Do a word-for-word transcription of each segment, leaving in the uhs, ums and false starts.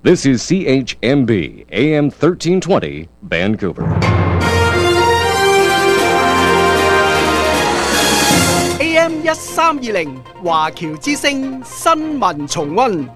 This is C H M B, A M thirteen twenty, Vancouver. A M 一三二零華僑之聲新聞重溫。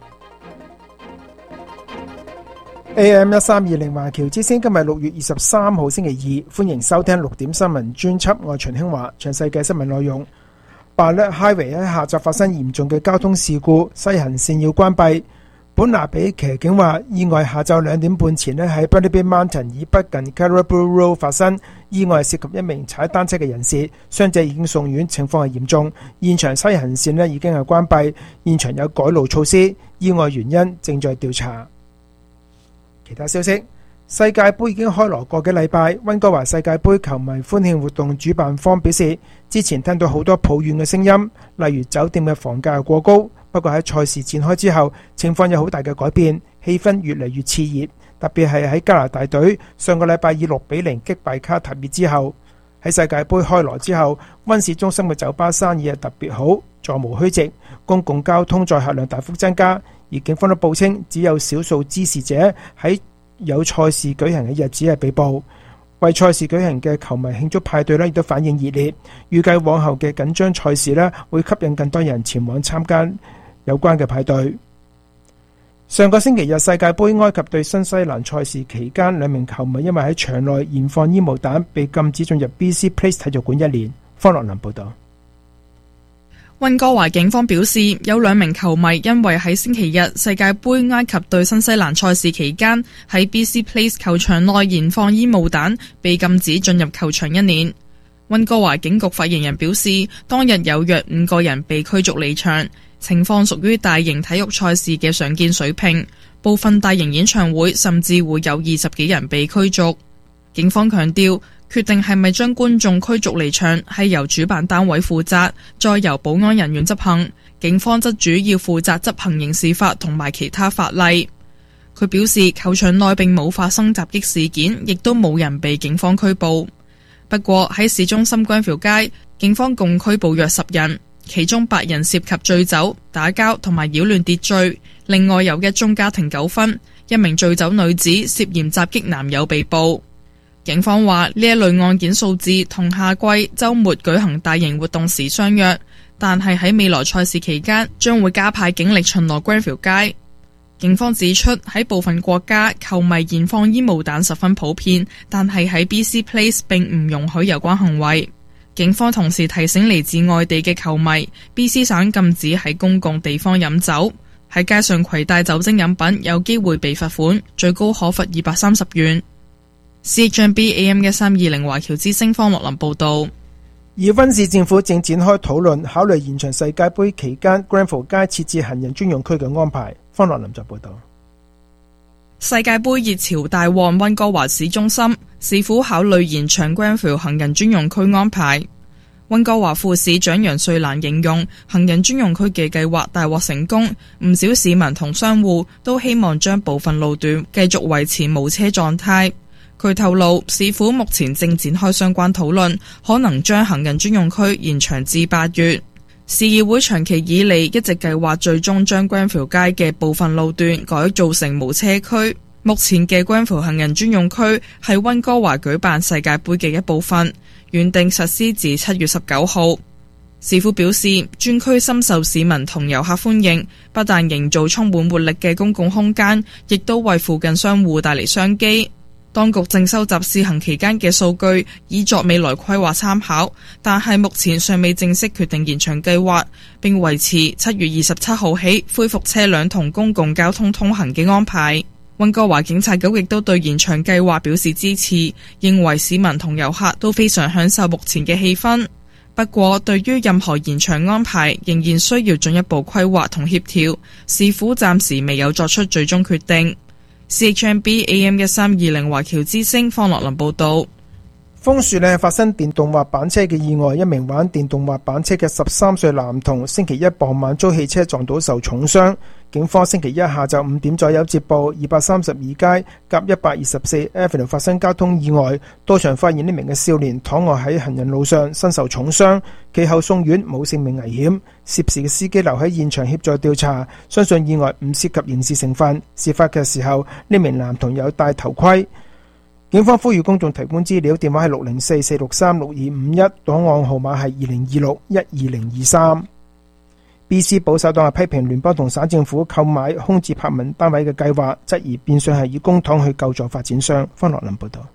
A M 一三二零華僑之聲，今日六月二十三號星期二，歡迎收聽六點新聞專輯。我係秦興華，詳細嘅新聞內容。Ballard Highway 喺下晝發生嚴重嘅交通事故，西行線要關閉。本拿比騎警話，意外下晝兩點半前咧喺 Burnaby Mountain 以北近 Caribou Road 發生，意外涉及一名踩單車嘅人士，傷者已經送院，情況係嚴重。現場西行線咧已經係關閉，現場有改路措施，意外原因正在調查。其他消息，世界盃已經開鑼個幾禮拜，溫哥華世界盃球迷歡慶活動主辦方表示，之前聽到好多抱怨嘅聲音，例如酒店嘅房價過高。不過喺賽事展開之後，情況有好大嘅改變，氣氛越嚟越熾熱，特別係喺加拿大隊上個禮拜以六比零擊敗卡塔爾之後，喺世界盃開鑼之後，溫市中心嘅酒吧生意係特別好，座無虛席，公共交通載客量大幅增加，而警方都報稱只有少數滋事者喺有賽事舉行嘅日子係被捕。為賽事舉行嘅球迷慶祝派對呢亦都反應熱烈，預計往後嘅緊張賽事呢會吸引更多人前往參加有關嘅派對。上個星期日世界盃埃及對新西蘭賽事期間，兩名球迷因為喺場內燃放煙霧彈，被禁止進入 B C Place 體育館一年。方樂林報道。 溫哥華警方表示，有兩名球迷因為喺星期日世界盃埃及對新西蘭賽事期間喺 B C Place 球場內燃放煙霧彈，被禁止進入球場一年。溫哥華警局發言人表示，當日有約五個人被驅逐離場，情況屬於大型體育賽事嘅常見水平，部分大型演唱會甚至會有二十幾人被驅逐。警方強調，決定係咪將觀眾驅逐離場係由主辦單位負責，再由保安人員執行。警方則主要負責執行刑事法同埋其他法例。佢表示，球場內並冇發生襲擊事件，亦都冇人被警方拘捕。不過喺市中心 Granville 街，警方共拘捕約十人，其中八人涉及醉酒、打交同埋擾亂秩序。另外有一宗家庭糾紛，一名醉酒女子涉嫌襲擊男友被捕。警方話呢一類案件數字同夏季周末舉行大型活動時相若，但係喺未來賽事期間將會加派警力巡邏 Granville 街。警方指出，喺部分國家球迷燃放煙霧彈十分普遍，但係喺 B C Place 並唔容許有關行為。警方同時提醒嚟自外地嘅球迷 ，B C 省禁止喺公共地方飲酒，喺街上攜帶酒精飲品有機會被罰款，最高可罰二百三十元。C H M B A M 一三二零華僑之聲方樂林報道。 而溫市政府正展開討論，考慮延長世界盃期間 Granville 街設置行人專用區嘅安排。方樂林就報道。 世界盃熱潮大旺溫哥華市中心，市府考慮延長 Granville 行人專用區安排。溫哥華副市長楊瑞蘭形容行人專用區嘅計劃大獲成功，唔少市民同商戶都希望將部分路段繼續維持無車狀態。佢透露，市府目前正展開相關討論，可能將行人專用區延長至八月。市議會長期以嚟一直計劃最終將 Granville 街嘅部分路段改造成無車區。目前嘅 Granville 行人專用區係溫哥華舉辦世界盃嘅一部分，原定實施至七月十九號。市府表示，專區深受市民同遊客歡迎，不但營造充滿活力嘅公共空間，亦都為附近商戶帶嚟商機。當局正收集試行期間嘅數據，以作未來規劃參考，但係目前尚未正式決定延長計劃，並維持七月二十七號起恢復車輛同公共交通通行嘅安排。溫哥華警察局亦都對延長計劃表示支持，認為市民同遊客都非常享受目前嘅氣氛。不過，對於任何延長安排，仍然需要進一步規劃同協調，市府暫時未有作出最終決定。C H M B A M 一三二零華僑之聲方樂林報道。 楓樹呢發生電動滑板車嘅意外，一名玩電動滑板車嘅十三歲男童星期一傍晚遭汽車撞到受重傷。警方星期一下晝五點左右接報，二百三十二街甲一百二十四 Avenue 發生交通意外，到場發現呢名嘅少年躺臥喺行人路上，身受重傷，其後送院冇性命危險。涉事嘅司機留喺現場協助調查，相信意外唔涉及刑事成分。事發嘅時候，呢名男童有戴頭盔。警方呼籲公眾提供資料，電話係六零四四六三六二五一，檔案號碼係二零二六一二零二三。B C 保守黨係批評聯邦同省政府購買空置柏文單位嘅計劃，質疑變相係以公帑去救助發展商。方樂林報道。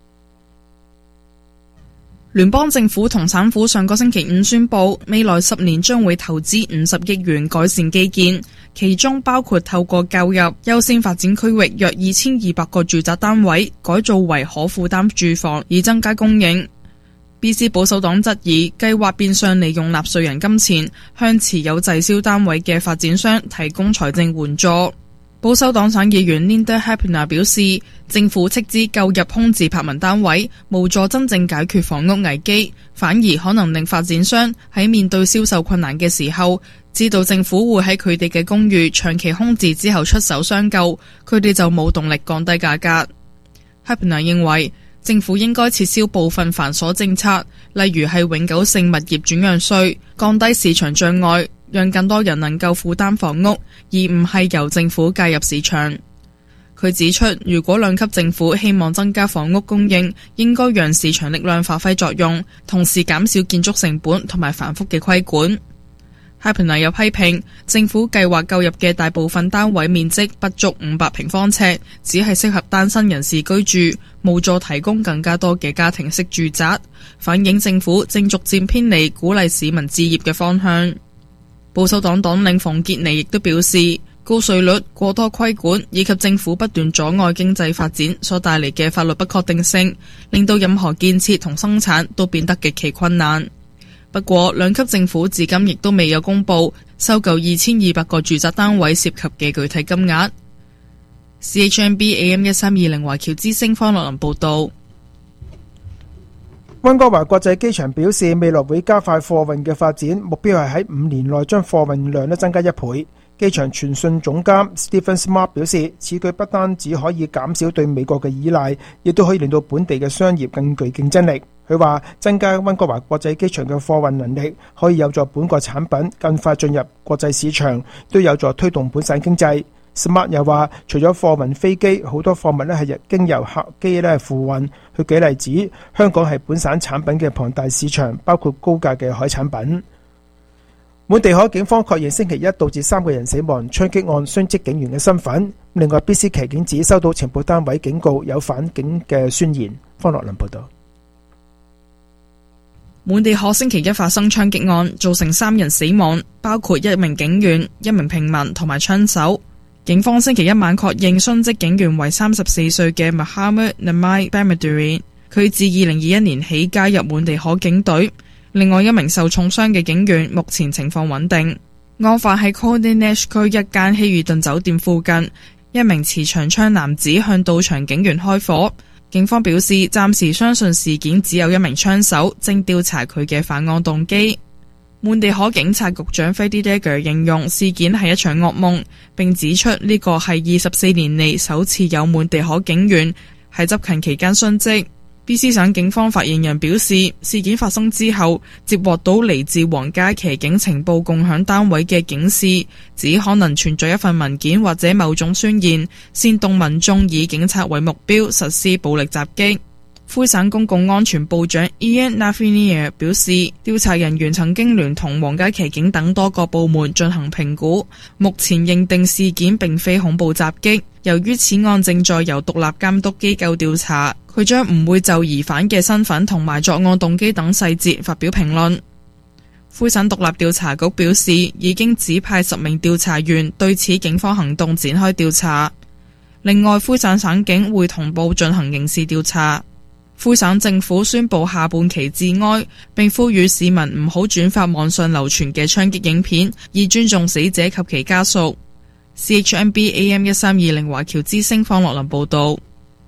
聯邦政府同省府上個星期五宣布，未來十年將會投資五十億元改善基建，其中包括透過購入優先發展區域約二千二百個住宅單位，改造為可負擔住房，以增加供應。B C 保守黨質疑計劃變相利用納稅人金錢向持有滯銷單位嘅發展商提供財政援助。保守黨省議員 Linda Hepner 表示，政府斥資購入空置柏文單位，無助真正解決房屋危機，反而可能令發展商喺面對銷售困難嘅時候，知道政府會喺佢哋嘅公寓長期空置之後出手相救，佢哋就冇動力降低價格。Hepner 認為政府應該撤銷部分繁瑣政策，例如係永久性物業轉讓稅，降低市場障礙，讓更多人能夠負擔房屋，而唔係由政府介入市場。佢指出，如果兩級政府希望增加房屋供應，應該讓市場力量發揮作用，同時減少建築成本同埋繁複嘅規管。Hepner 又批評政府計劃購入嘅大部分單位面積不足五百平方尺，只係適合單身人士居住，無助提供更加多嘅家庭式住宅，反映政府正逐漸偏離鼓勵市民置業嘅方向。保守黨黨領馮傑尼亦都表示，高稅率、過多規管以及政府不斷阻礙經濟發展所帶嚟嘅法律不確定性，令到任何建設同生產都變得極其困難。不過，兩級政府至今亦都未有公布收購二千二百個住宅單位涉及嘅具體金額。C H M B A M 一三二零華僑之聲方樂林報道。 溫哥華國際機場表示，未來會加快貨運嘅發展，目標係喺五年內將貨運量咧增加一倍。機場傳訊總監 Stephen Smart 表示，此舉不單只可以減少對美國嘅依賴，亦都可以令到本地嘅商業更具競爭力。佢話增加溫哥華國際機場嘅貨運能力，可以有助本國產品更快進入國際市場，都有助推動本省經濟。Smart 又話，除咗貨運飛機，好多貨物咧係經由客機咧付運。佢舉例子，香港係本省產品嘅龐大市場，包括高價嘅海產品。滿地可警方確認星期一導致三個人死亡槍擊案殉職警員嘅身份。另外 B C 騎警指收到情報單位警告有反警嘅宣言。方樂林報道。 滿地可星期一發生槍擊案，造成三人死亡，包括一名警員、一名平民同埋槍手。警方星期一晚確認殉職警員為三十四歲嘅 Muhammad Namai Bamaduri， 佢自二零二一年起加入滿地可警隊。另外一名受重傷嘅警員目前情況穩定。案發喺 Condé Nast 區一間希爾頓酒店附近，一名持長槍男子向到場警員開火。警方表示，暫時相信事件只有一名槍手，正調查佢嘅犯案動機。滿地可警察局長 Freddie Dagger 形容事件係一場噩夢，並指出呢個係二十四年嚟首次有滿地可警員喺執勤期間殉職。B C 省警方發言人表示，事件發生之後，接獲到嚟自皇家騎警情報共享單位嘅警示，指可能存在一份文件或者某種宣言，煽動民眾以警察為目標實施暴力襲擊。魁省公共安全部長 Ian Lafreniere 表示，調查人員曾經聯同皇家騎警等多個部門進行評估，目前認定事件並非恐怖襲擊。由於此案正在由獨立監督機構調查，佢將唔會就疑犯嘅身份同埋作案動機等細節發表評論。魁省獨立調查局表示，已經指派十名調查員對此警方行動展開調查。另外，魁省省警會同步進行刑事調查。魁省政府宣布下半旗致哀，並呼籲市民唔好轉發網上流傳嘅槍擊影片，以尊重死者及其家屬。C H M B A M 一三二零華僑之聲方樂林報道。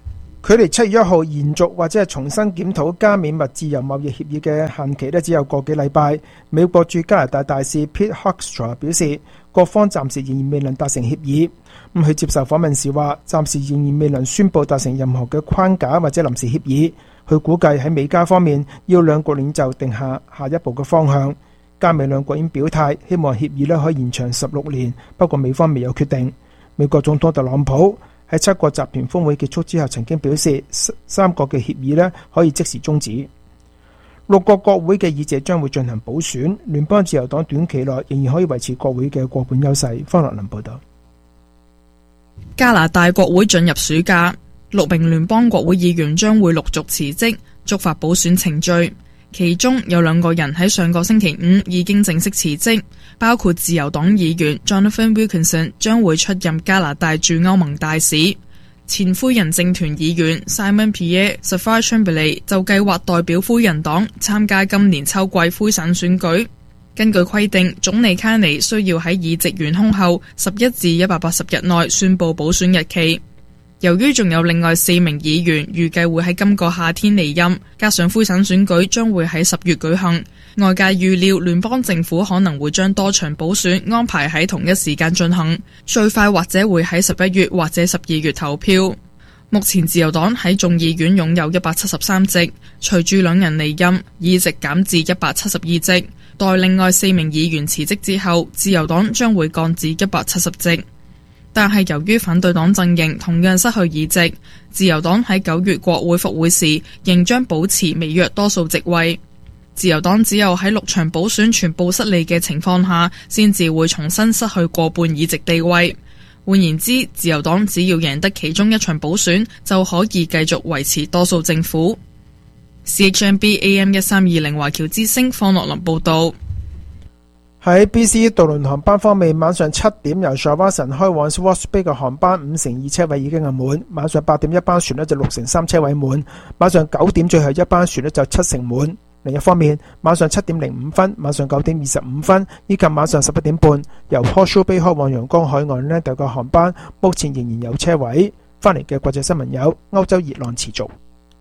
距離七月一號延續或者係重新檢討加美墨自由貿易協議嘅限期呢，只有個幾禮拜。美國駐加拿大大使 Pete Hoekstra 表示，各方暫時仍然未能達成協議。咁佢接受訪問時話，暫時仍然未能宣布達成任何嘅框架或者臨時協議。佢估計喺美加方面要兩國領袖定下下一步嘅方向。加美兩國已經表態，希望協議呢可以延長十六年，不過美方未有決定。美國總統特朗普喺七國集團峰會結束之後曾經表示，三國嘅協議呢可以即時終止。六個國會嘅議席將會進行補選，聯邦自由黨短期內仍然可以維持國會嘅過半優勢。方樂林報道。 加拿大國會進入暑假，六名聯邦國會議員將會陸續辭職，觸發補選程序。其中有兩個人喺上個星期五已經正式辭職，包括自由黨議員 Jonathan Wilkinson 將會出任加拿大駐歐盟大使，前灰人政團議員 Simon Pierre Safar-Chambly 就計劃代表灰人黨參加今年秋季灰省選舉。根據規定，總理卡尼需要喺議席懸空後十一至一百八十日內宣布補選日期。由於仲有另外四名議員預計會喺今個夏天離任，加上灰省選舉將會喺十月舉行，外界預料聯邦政府可能會將多場補選安排喺同一時間進行，最快或者會喺十一月或者十二月投票。目前自由黨喺眾議院擁有一百七十三席，隨住兩人離任，議席減至一百七十二席。待另外四名議員辭職之後，自由黨將會降至一百七十席。但係由於反對黨陣營同樣失去議席，自由黨喺九月國會復會時仍將保持微弱多數席位。自由黨只有喺六場補選全部失利嘅情況下，先至會重新失去過半議席地位。換言之，自由黨只要贏得其中一場補選，就可以繼續維持多數政府。C H M B A M 一三二零華僑之聲方樂林報道。 喺 B C 渡輪航班方面，晚上七點由 Shawson 開往 Swartz Bay 嘅航班五成二車位已經係滿，晚上八點一班船呢就六成三車位滿，晚上九點最後一班船呢就七成滿。另一方面，晚上七點零五分、晚上九點二十五分以及晚上十一點半由 Horseshoe Bay 開往陽江海岸呢度嘅航班，目前仍然有車位。翻嚟嘅國際新聞有：歐洲熱浪持續。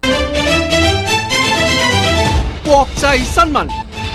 國際新聞。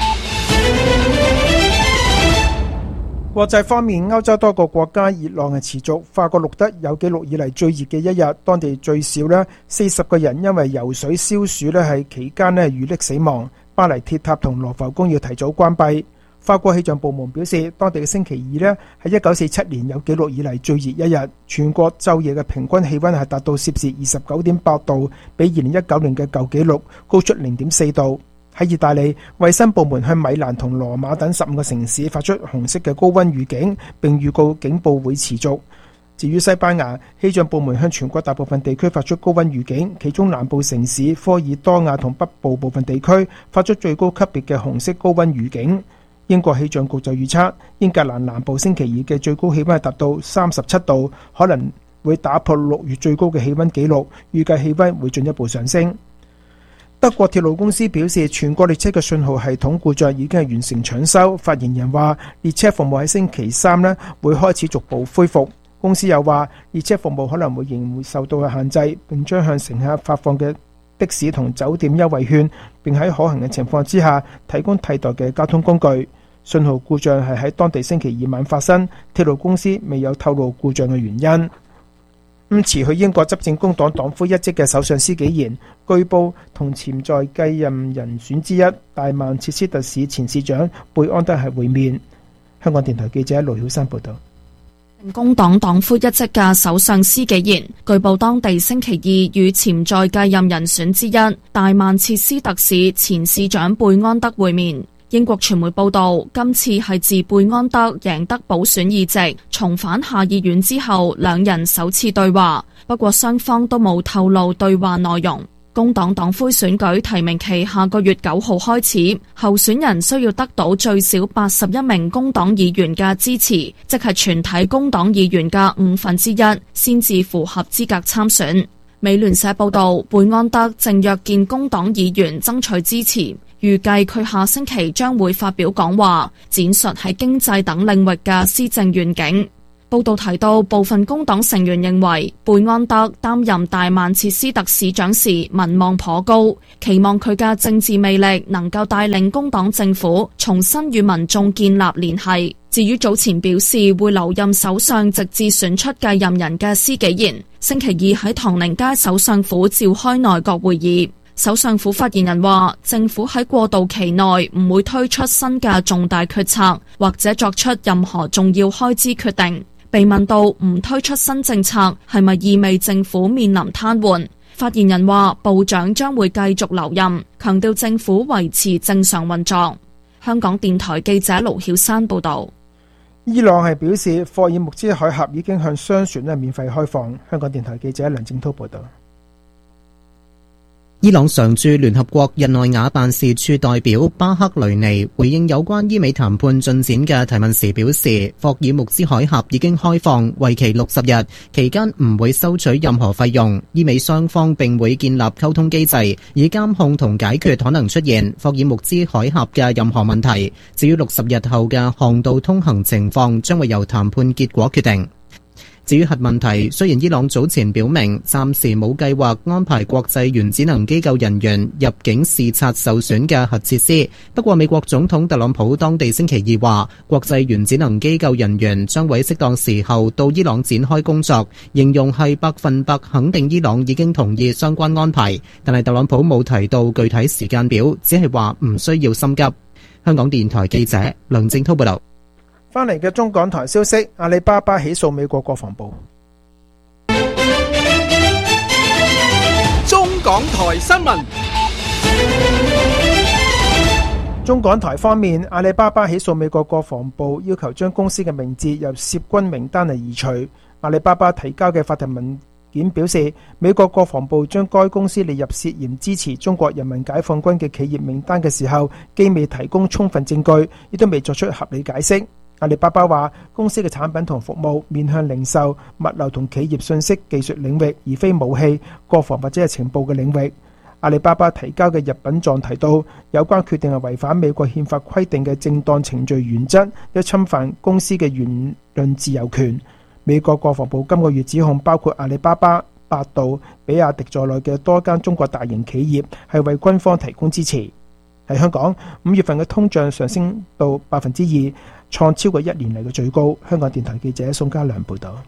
國際方面，歐洲多個國家熱浪係持續，法國錄得有紀錄以嚟最熱嘅一日，當地最少呢四十個人因為游水消暑呢係期間呢遇溺死亡。巴黎鐵塔同羅浮宮要提早關閉。法國氣象部門表示，當地嘅星期二呢係一九四七年有紀錄以嚟最熱一日，全國晝夜嘅平均氣溫係達到攝氏二十九點八度，比二零一九年嘅舊紀錄高出零點四度。喺意大利，衛生部門向米蘭同羅馬等十五個城市發出紅色嘅高溫預警，並預告警報會持續。至於西班牙，氣象部門向全國大部分地區發出高溫預警，其中南部城市科爾多瓦同北部部分地區發出最高級別嘅紅色高溫預警。英國氣象局就預測，英格蘭南部星期二嘅最高氣溫係達到三十七度，可能會打破六月最高嘅氣溫紀錄，預計氣溫會進一步上升。德國鐵路公司表示，全國列車嘅信號系統故障已經係完成搶修。發言人話，列車服務喺星期三呢會開始逐步恢復。公司又話，列車服務可能會仍然會受到限制，並將向乘客發放嘅的，的士同酒店優惠券，並喺可行嘅情況之下提供替代嘅交通工具。信號故障係喺當地星期二晚發生，鐵路公司未有透露故障嘅原因。咁辭去英國執政工黨黨魁一職嘅首相施紀賢，據報同潛在繼任人選之一大曼徹斯特市前市長貝安德係會面。香港電台記者盧曉山報道。 工黨黨魁一職嘅首相施紀賢，據報當地星期二與潛在繼任人選之一大曼徹斯特市前市長貝安德會面。英國傳媒報道，今次係自貝安德贏得補選議席，重返下議院之後，兩人首次對話。不過雙方都冇透露對話內容。工黨黨魁選舉提名期下個月九號開始，候選人需要得到最少八十一名工黨議員嘅支持，即係全體工黨議員嘅五分之一，先至符合資格參選。美聯社報道，貝安德正約見工黨議員爭取支持。預計佢下星期將會發表講話，展述喺經濟等領域嘅施政願景。 報道提到，部分工黨成員認為貝安德擔任大曼徹斯特市長時民望頗高，期望佢嘅政治魅力能夠帶領工黨政府重新與民眾建立聯繫。至於早前表示會留任首相直至選出繼任人嘅施紀賢，星期二喺唐寧街首相府召開內閣會議。首相府發言人話，政府喺過渡期內唔會推出新嘅重大決策，或者作出任何重要開支決定。被問到唔推出新政策係咪意味政府面臨癱瘓，發言人話部長將會繼續留任，強調政府維持正常運作。香港電台記者盧曉珊報道。 伊朗係表示霍爾木茲海峽已經向商船咧免費開放。香港電台記者梁正滔報道。 伊朗常駐聯合國日內瓦辦事處代表巴克雷尼回應有關伊美談判進展嘅提問時表示，霍爾木茲海峽已經開放，為期六十日，期間唔會收取任何費用。伊美雙方並會建立溝通機制，以監控同解決可能出現霍爾木茲海峽嘅任何問題。至於六十日後嘅航道通行情況，將會由談判結果決定。至於核問題，雖然伊朗早前表明暫時冇計劃安排國際原子能機構人員入境視察受損嘅核設施，不過美國總統特朗普當地星期二話，國際原子能機構人員將會適當時候到伊朗展開工作，形容係百分百肯定伊朗已經同意相關安排，但係特朗普冇提到具體時間表，只係話唔需要心急。香港電台記者梁正滔報道。 翻嚟嘅中港台消息，阿里巴巴起訴美國國防部。 中港台新聞。 中港台方面，阿里巴巴起訴美國國防部，要求將公司嘅名字由涉軍名單嚟移除。阿里巴巴提交嘅法庭文件表示，美國國防部將該公司列入涉嫌支持中國人民解放軍嘅企業名單嘅時候，既未提供充分證據，亦都未作出合理解釋。阿里巴巴話，公司嘅產品同服務面向零售、物流同企業信息技術領域，而非武器、國防或者係情報嘅領域。阿里巴巴提交嘅入稟狀提到，有關決定係違反美國憲法規定嘅正當程序原則，又侵犯公司嘅言論自由權。美國國防部今個月指控包括阿里巴巴、百度、比亞迪在內嘅多間中國大型企業係為軍方提供支持。喺香港，五月份嘅通脹上升到百分之二，創超過一年嚟嘅最高。香港電台記者宋家良報道。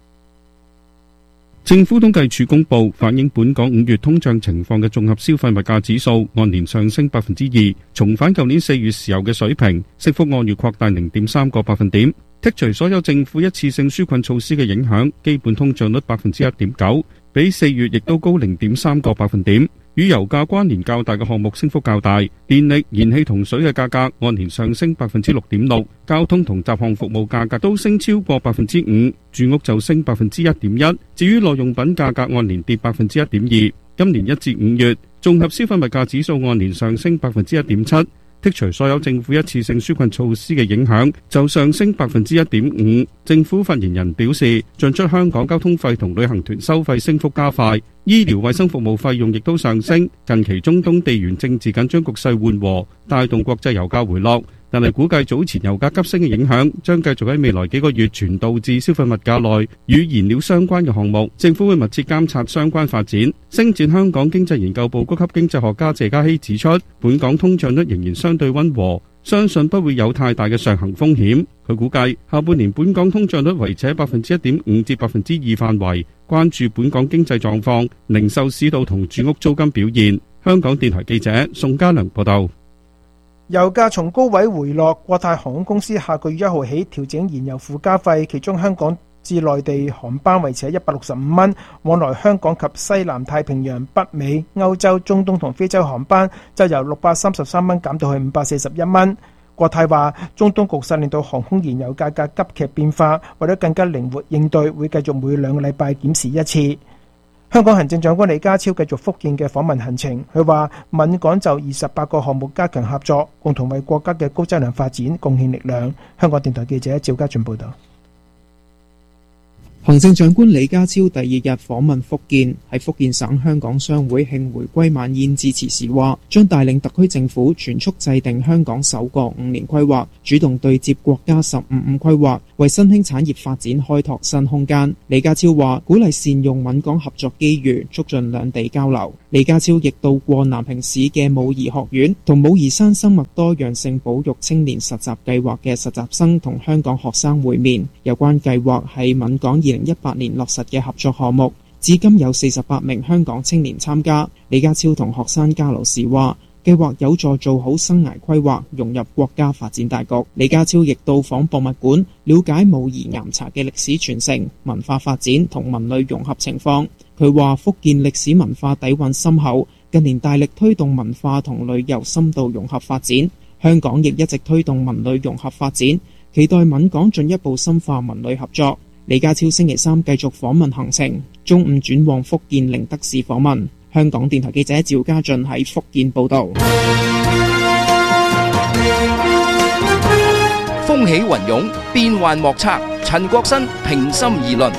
政府統計處公布反映本港五月通脹情況嘅綜合消費物價指數按年上升百分之二，重返舊年四月時候嘅水平，升幅按月擴大零點三個百分點。剔除所有政府一次性紓困措施嘅影響，基本通脹率百分之一點九，比四月亦都高零點三個百分點。與油價關聯較大嘅項目升幅較大，電力、燃氣同水嘅價格按年上升百分之六點六，交通同雜項服務價格都升超過百分之五，住屋就升百分之一點一。至於耐用品價格按年跌百分之一點二。今年一至五月，綜合消費物價指數按年上升百分之一點七。剔除所有政府一次性紓困措施嘅影響，就上升百分之一點五。政府發言人表示，進出香港交通費同旅行團收費升幅加快，醫療衛生服務費用亦都上升。近期中東地緣政治緊張局勢緩和，帶動國際油價回落。但係估計早前油價急升嘅影響將繼續喺未來幾個月傳導至消費物價內與燃料相關嘅項目，政府會密切監察相關發展。星展香港經濟研究部高級經濟學家謝嘉熙指出，本港通脹率仍然相對溫和，相信不會有太大嘅上行風險。佢估計下半年本港通脹率維持喺百分之一點五至百分之二範圍，關注本港經濟狀況、零售市道同住屋租金表現。香港電台記者宋家良報道。 油價從高位回落，國泰航空公司下個月一號起調整燃油附加費，其中香港至內地航班維持喺一百六十五蚊，往來香港及西南太平洋、北美、歐洲、中東同非洲航班就由六百三十三蚊減到去五百四十一蚊。國泰話，中東局勢令到航空燃油價格急劇變化，為咗更加靈活應對，會繼續每兩個禮拜檢視一次。香港行政長官李家超繼續福建嘅訪問行程，佢話閩港就二十八個項目加強合作，共同為國家嘅高質量發展貢獻力量。香港電台記者趙家俊報道。 行政長官李家超第二日訪問福建，喺福建省香港商會慶回歸晚宴致辭時話，將帶領特區政府全速制定香港首個五年規劃，主動對接國家十五五規劃，為新興產業發展開拓新空間。李家超話，鼓勵善用閩港合作機遇，促進兩地交流。李家超亦到過南平市嘅武夷學院，同武夷山生物多樣性保育青年實習計劃嘅實習生同香港學生會面。有關計劃係閩港二零一八年落實嘅合作項目，至今有四十八名香港青年參加。李家超同學生交流時話，計劃有助做好生涯規劃，融入國家發展大局。李家超亦到訪博物館，了解武夷岩茶嘅歷史傳承、文化發展同文旅融合情況。佢話福建歷史文化底蘊深厚，近年大力推動文化同旅遊深度融合發展。香港亦一直推動文旅融合發展，期待閩港進一步深化文旅合作。李家超星期三繼續訪問行程，中午轉往福建寧德市訪問。香港電台記者趙家俊喺福建報道。 風起雲湧，變幻莫測。陳國新平心而論。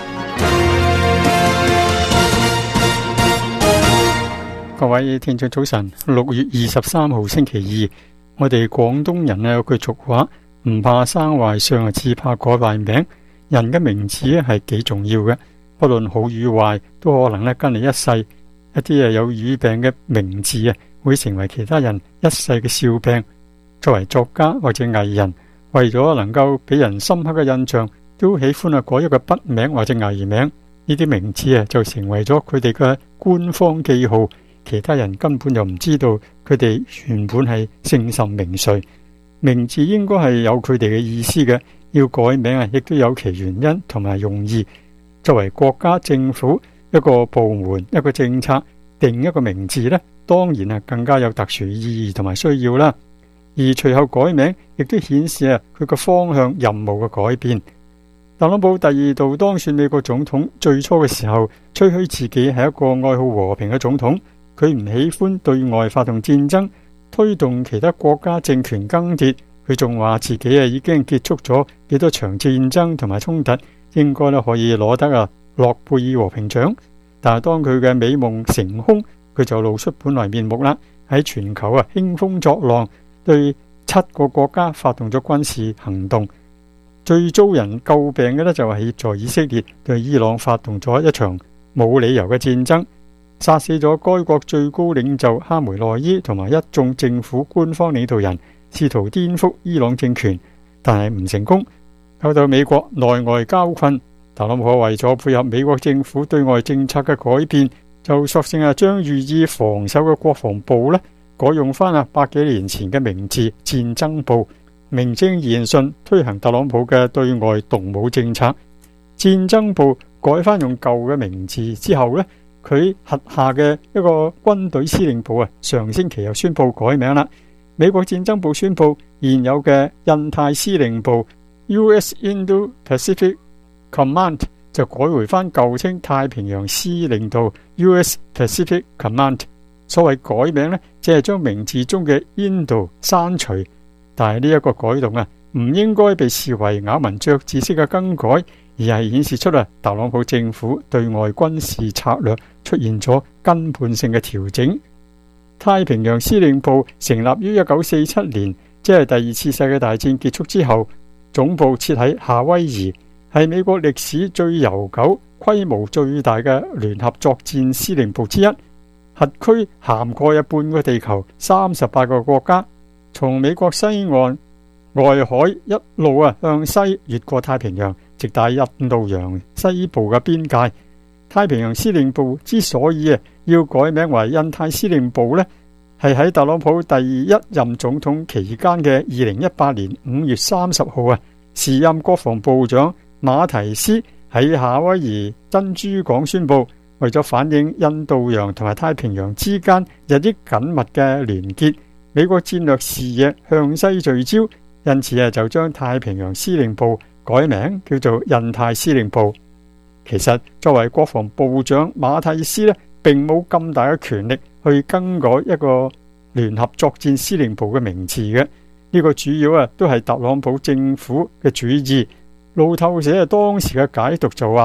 各位聽眾早晨，六月二十三號星期二，我哋廣東人有句俗話，唔怕生壞相，只怕改壞名。人嘅名字咧係幾重要嘅，不論好與壞，都可能咧跟你一世。一啲有語病嘅名字啊，會成為其他人一世嘅笑柄。作為作家或者藝人，為咗能夠俾人深刻嘅印象，都喜歡啊改一個筆名或者藝名。呢啲名字啊就成為咗佢哋嘅官方記號，其他人根本就唔知道佢哋原本係姓甚名誰。名字應該係有佢哋嘅意思嘅。要改名啊，亦都有其原因同埋用意。作為國家政府一個部門一個政策定一個名字呢，當然啊更加有特殊意義同埋需要啦。而隨後改名亦都顯示啊佢個方向任務嘅改變。特朗普第二度當選美國總統，最初嘅時候吹噓自己係一個愛好和平嘅總統，佢唔喜歡對外發動戰爭，推動其他國家政權更迭。佢仲話自己啊已經結束咗幾多場戰爭同埋衝突，應該咧可以攞得啊諾貝爾和平獎。但係當佢嘅美夢成空，佢就露出本來面目啦。喺全球啊興風作浪，對七個國家發動咗軍事行動。最遭人詬病嘅呢，就係協助以色列對伊朗發動咗一場冇理由嘅戰爭，殺死咗該國最高領袖哈梅內伊同埋一眾政府官方領導人，試圖顛覆伊朗政權，但係唔成功，搞到美國內外交困。特朗普為咗配合美國政府對外政策嘅改變，就索性啊將寓意防守嘅國防部呢改用翻啊百幾年前嘅名字戰爭部，名正言順推行特朗普嘅對外動武政策。戰爭部改翻用舊嘅名字之後呢，佢轄下嘅一個軍隊司令部啊上星期又宣布改名啦。美國戰爭部宣布現有嘅印太司令部 U S Indo-Pacific Command 就改回翻舊稱太平洋司令部 U S Pacific Command。所謂改名呢，只係將名字中嘅 Indo 刪除，但係呢一個改動啊，唔應該被視為咬文嚼字式嘅更改，而係顯示出啊特朗普政府對外軍事策略出現咗根本性嘅調整。太平洋司令部成立於一九四七年，即係第二次世界大戰結束之後，總部設喺夏威夷，係美國歷史最悠久、規模最大嘅聯合作戰司令部之一。轄區涵蓋一半個地球，三十八個國家，從美國西岸外海一路啊向西越過太平洋，直達印度洋西部嘅邊界。太平洋司令部之所以啊要改名為印太司令部呢，係喺特朗普第一任總統期間嘅二零一八年五月三十號啊，時任國防部長馬提斯喺夏威夷珍珠港宣布，為咗反映印度洋同埋太平洋之間日益緊密嘅連結，美國戰略視野向西聚焦，因此啊就將太平洋司令部改名叫做印太司令部。其實作為國防部長馬蒂斯呢，並冇咁大嘅權力去更改一個聯合作戰司令部嘅名字嘅。呢個主要啊都係特朗普政府嘅主意。路透社當時嘅解讀就話，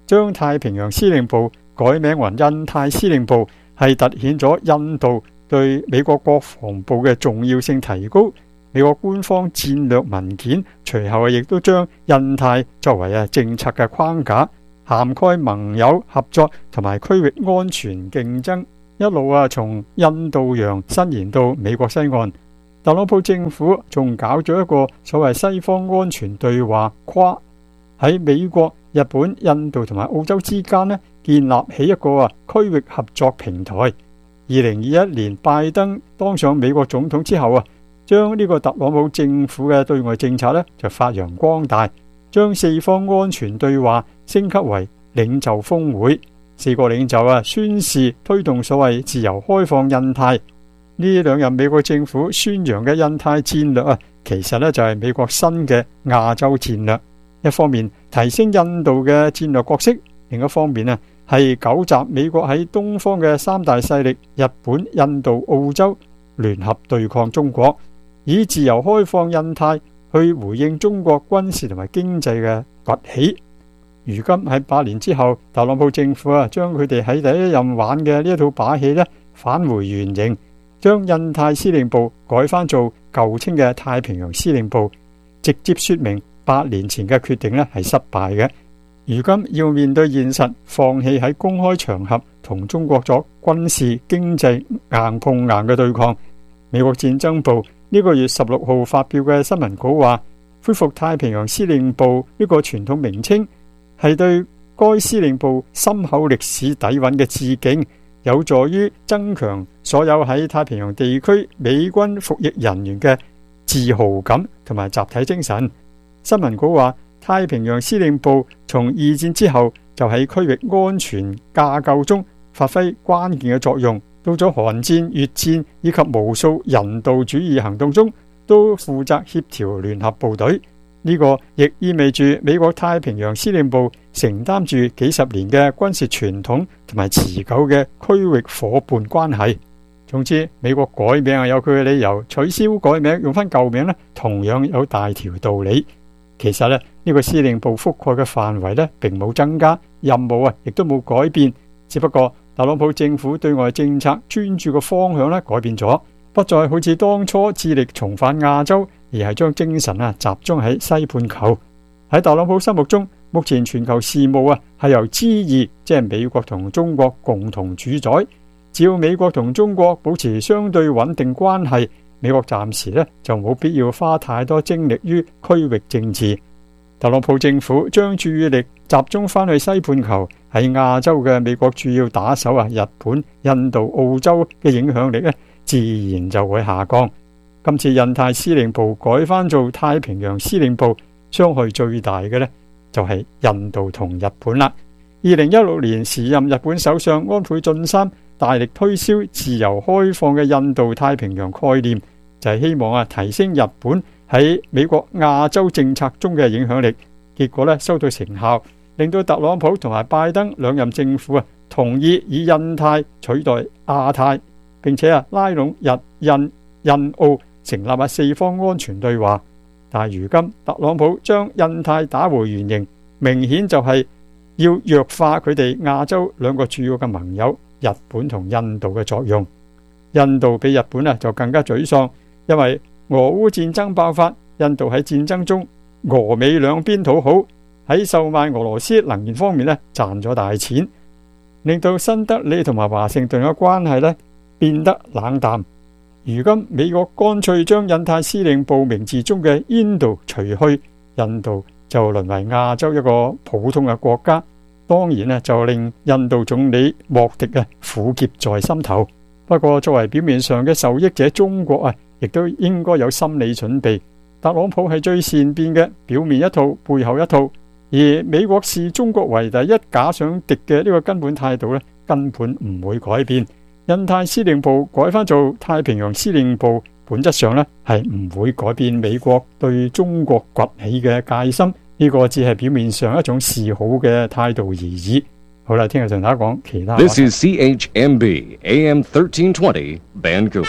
將太平洋司令部改名為印太司令部，係凸顯咗印度對美國國防部嘅重要性提高。美國官方戰略文件隨後亦都將印太作為啊政策嘅框架，涵蓋盟友合作同埋區域安全競爭，一路啊從印度洋伸延到美國西岸。特朗普政府仲搞咗一個所謂西方安全對話框，喺美國、日本、印度同埋澳洲之間呢建立起一個啊區域合作平台。二零二一年拜登當上美國總統之後啊，將呢個特朗普政府嘅對外政策呢就發揚光大，將四方安全對話升級為領袖峰會。四個領袖啊宣示推動所謂自由開放印太。呢兩任美國政府宣揚嘅印太戰略啊，其實呢就係美國新嘅亞洲戰略。一方面提升印度嘅戰略角色，另一方面啊係糾集美國喺東方嘅三大勢力日本、印度、澳洲聯合對抗中國，以自由開放印太去回應中國軍事同埋經濟嘅崛起。如今喺八年之後，特朗普政府啊將佢哋喺第一任玩嘅呢一套把戲呢返回原形，將印太司令部改翻做舊稱嘅太平洋司令部，直接說明八年前嘅決定呢係失敗嘅。如今要面對現實，放棄喺公開場合同中國作軍事經濟硬碰硬嘅對抗。美國戰爭部呢個月十六號發表嘅新聞稿話，恢復太平洋司令部呢個傳統名稱係對該司令部深厚歷史底蘊嘅致敬，有助於增強所有喺太平洋地區美軍服役人員嘅自豪感同埋集體精神。新聞稿話，太平洋司令部從二戰之後就喺區域安全架構中發揮關鍵嘅作用，到咗韓戰、越戰以及無數人道主義行動中，都負責協調聯合部隊。呢個亦意味住美國太平洋司令部承擔住幾十年嘅軍事傳統同埋持久嘅區域夥伴關係。總之，美國改名有佢嘅理由，取消改名用翻舊名呢，同樣有大條道理。其實呢，呢個司令部覆蓋嘅範圍呢並冇增加，任務啊亦都冇改變，只不過特朗普政府對外政策專注嘅方向呢改變咗，不再好似當初致力重返亞洲，而係將精神啊集中喺西半球。喺特朗普心目中，目前全球事務啊係由 G 二，即係美國同中國共同主宰。只要美國同中國保持相對穩定關係，美國暫時呢就冇必要花太多精力於區域政治。特朗普政府將注意力集中翻去西半球，喺亞洲嘅美國主要打手啊，日本、印度、澳洲嘅影響力呢自然就會下降。今次印太司令部改翻做太平洋司令部，傷害最大嘅呢就係印度同日本啦。二零一六年時任日本首相安倍晉三大力推銷自由開放嘅印度太平洋概念，就係希望啊提升日本喺美國亞洲政策中嘅影響力。結果咧收到成效，令到特朗普同埋拜登兩任政府啊同意以印太取代亞太，並且啊拉攏日印印澳成立啊四方安全對話。但係如今特朗普將印太打回原形，明顯就係要弱化佢哋亞洲兩個主要嘅盟友日本同印度嘅作用。印度比日本啊就更加沮喪，因為俄烏戰爭爆發，印度喺戰爭中俄美兩邊討好，喺售賣俄羅斯能源方面咧賺咗大錢，令到新德里同埋華盛頓嘅關係咧變得冷淡。如今美國乾脆將印太司令部名字中嘅印度除去，印度就淪為亞洲一個普通嘅國家，當然咧就令印度總理莫迪啊苦澀在心頭。不過作為表面上嘅受益者，中國啊亦都應該有心理準備。特朗普係最善變嘅，表面一套背後一套，而美國視中國為第一假想敵嘅呢個根本態度咧，根本唔會改變。印太司令部改翻做太平洋司令部，本質上咧係唔會改變美國對中國崛起嘅戒心，呢個只係表面上一種示好嘅態度而已。好啦，聽日同大家講其他。 This is C H M B A M thirteen twenty Vancouver。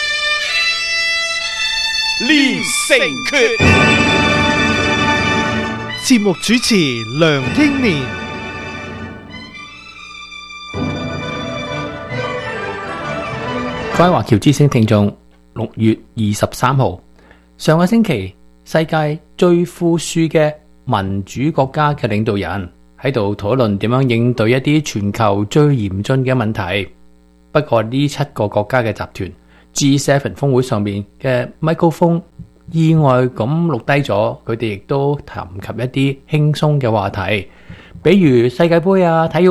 連城訣節目主持梁英年。 各位華僑之聲聽眾，六月二十三號，上個星期世界最富庶嘅民主國家嘅領導人喺度討論點樣應對一啲全球最嚴峻嘅問題。不過呢七個國家嘅集團 G 七 峰會上面嘅麥克風意外咁錄低咗，佢哋亦都談及一啲輕鬆嘅話題，比如世界盃啊、體育